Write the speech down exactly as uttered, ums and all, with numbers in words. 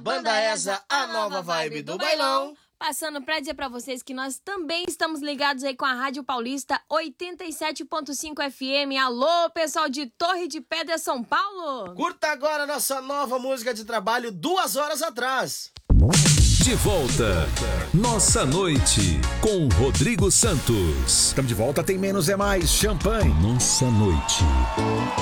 Banda Esa, a nova vibe do bailão. Passando pra dizer pra vocês que nós também estamos ligados aí com a Rádio Paulista oitenta e sete ponto cinco F M. Alô, pessoal de Torre de Pedra, São Paulo. Curta agora nossa nova música de trabalho, Duas Horas Atrás. De volta, Nossa Noite, com Rodrigo Santos. Estamos de volta, tem menos é mais, champanhe. Nossa Noite.